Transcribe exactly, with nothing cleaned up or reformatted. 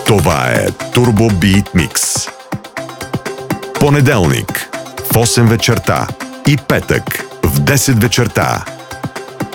Това е Turbo Beat Mix. Понеделник в осем вечерта и петък в десет вечерта.